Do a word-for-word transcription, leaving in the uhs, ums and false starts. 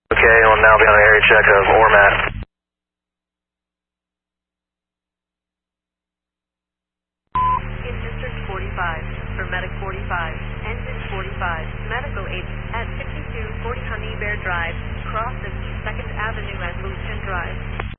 Okay, we'll now be on an area check of Ormat. In District forty-five, for Medic forty-five, Engine forty-five, Medical agent at sixty-two forty Honey Bear Drive, cross of East second Avenue and Lucien Drive.